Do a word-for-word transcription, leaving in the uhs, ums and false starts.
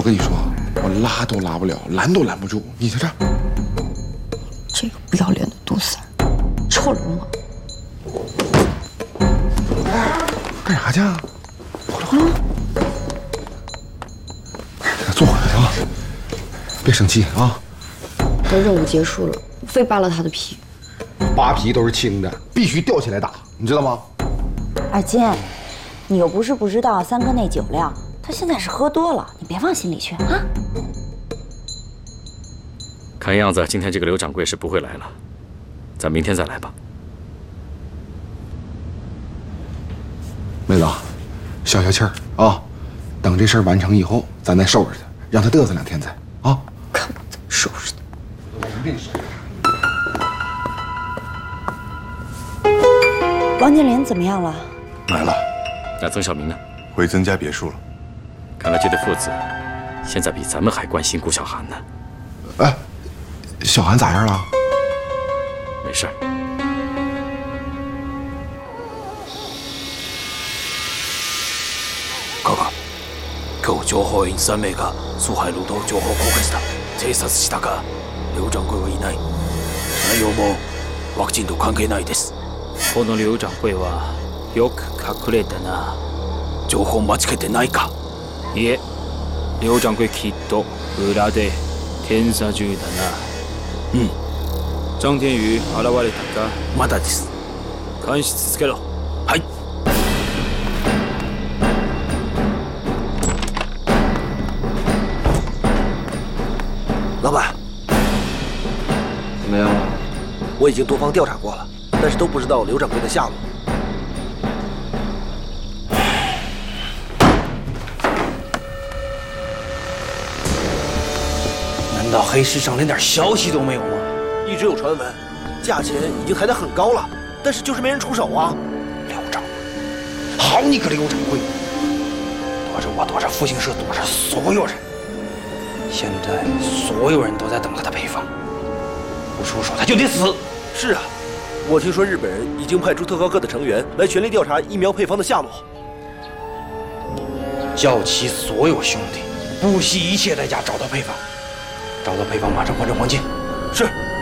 跟你说，我拉都拉不了，拦都拦不住。你在这儿， 这个不要脸的杜三，臭流氓！ 干啥去啊？回来回来，给他坐回来啊！别生气啊！ 这任务结束了，非扒了他的皮。 扒皮都是轻的，必须吊起来打，你知道吗？ 二金，你又不是不知道三哥那酒量，他现在是喝多了，你别往心里去啊。 看样子今天这个刘掌柜是不会来了，咱明天再来吧。 妹子，消消气儿啊！等这事儿完成以后，咱再收拾他，让他嘚瑟两天再啊！ 看我怎么收拾他！ 我一定收拾他。 王健林怎么样了？ 来了。 那曾小明呢？ 回曾家别墅了。 看来这对父子现在比咱们还关心顾小寒呢。 哎，小寒咋样了？ 没事儿。 哥哥，今日情報員さん名が崇拝路の情報公開した。偵察したが、劉掌櫃はいない。内容もワクチンと関係ないです。この劉掌櫃はよく隠れてな。情報間違えてないか？いえ、劉掌櫃きっと裏で検査中だな。うん。張天宇現れたか？まだです。監視続けろ。はい。 老板， 怎么样了？ 我已经多方调查过了，但是都不知道刘掌柜的下落。 难道黑市上连点消息都没有吗？ 一直有传闻，价钱已经抬得很高了，但是就是没人出手啊。 刘掌柜，好你个刘掌柜，躲着我，躲着复兴社，躲着所有人。现在所有人都在等他的配方，不出手他就得死。 是啊，我听说日本人已经派出特高课的成员来全力调查疫苗配方的下落， 叫齐所有兄弟，不惜一切代价找到配方，找到配方马上换成黄金。 是。